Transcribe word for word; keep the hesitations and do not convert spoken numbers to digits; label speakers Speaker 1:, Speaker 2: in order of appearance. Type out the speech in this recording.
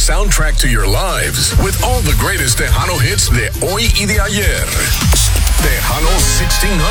Speaker 1: soundtrack to your lives with all the greatest Tejano hits de hoy y de ayer. Tejano sixteen hundred.